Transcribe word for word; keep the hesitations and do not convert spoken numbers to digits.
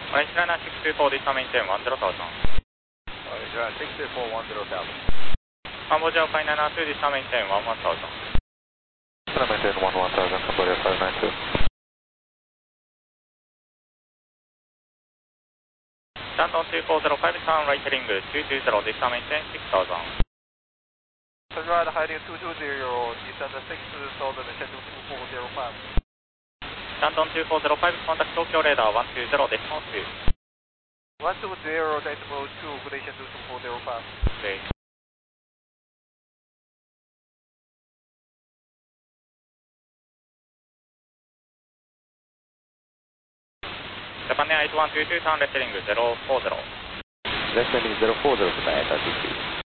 Orange Liner six two four, this maintain one zero thousand. Orange Liner six two four, one zero thousand. Cambodia five nine two, this maintain one one thousand. Maintain one one thousand, Cambodia five nine two. Shandong two four zero five, turn right heading two two zero, this maintain six thousand. Sunrise heading two two zero, descend six thousand, Shandong two four zero five. Shandong two four zero five, contact Tokyo radar one two zero, decimal two. one two zero, decimal two, good Shandong two four zero five. Okay. Japan Air eight one two two, turn left heading zero four zero. Left heading zero four zero, Japan Air thirty-two.